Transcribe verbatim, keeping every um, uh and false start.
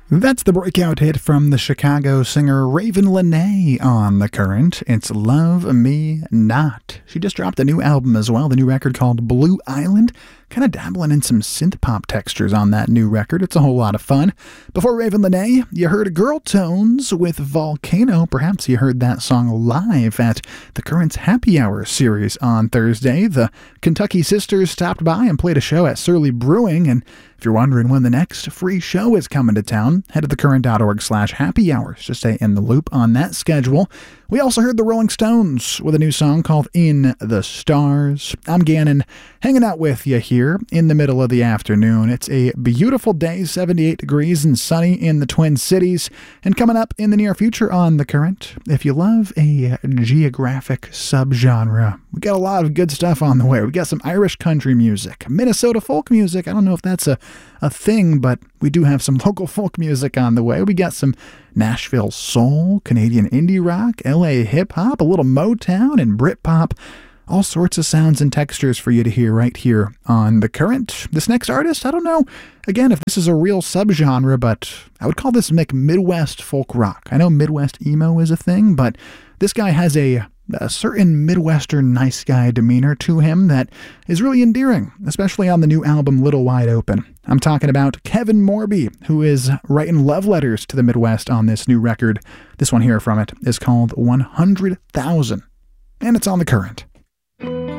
That's the breakout hit from the Chicago singer Raven Lenae on The Current. It's Love Me Not. She just dropped a new album as well, the new record called Blue Island. Kind of dabbling in some synth-pop textures on that new record. It's a whole lot of fun. Before Raven Lenae, you heard Girl Tones with Volcano. Perhaps you heard that song live at The Current's Happy Hour series on Thursday. The Kentucky Sisters stopped by and played a show at Surly Brewing, and if you're wondering when the next free show is coming to town, head to thecurrent.org slash happy hours to stay in the loop on that schedule. We also heard the Rolling Stones with a new song called In the Stars. I'm Gannon, hanging out with you here in the middle of the afternoon. It's a beautiful day, seventy-eight degrees and sunny in the Twin Cities. And coming up in the near future on The Current, if you love a geographic subgenre, we got a lot of good stuff on the way. We got some Irish country music, Minnesota folk music. I don't know if that's a, a thing, but we do have some local folk music on the way. We got some Nashville soul, Canadian indie rock, L A hip-hop, a little Motown and Britpop. All sorts of sounds and textures for you to hear right here on The Current. This next artist, I don't know, again, if this is a real subgenre, but I would call this like Midwest folk rock. I know Midwest emo is a thing, but this guy has a a certain Midwestern nice guy demeanor to him that is really endearing, especially on the new album Little Wide Open. I'm talking about Kevin Morby, who is writing love letters to the Midwest on this new record. This one here from it is called one hundred thousand, and it's on The Current.